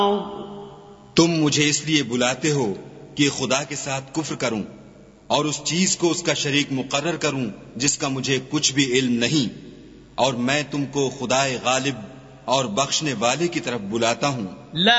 तुम मुझे इसलिए बुलाते हो कि खुदा के साथ कुफ्र करूं और उस चीज को उसका शरीक मुकर्रर करूं जिसका मुझे कुछ भी इल्म नहीं, और मैं तुमको खुदाए गालिब और बख्शने वाले की तरफ बुलाता हूं।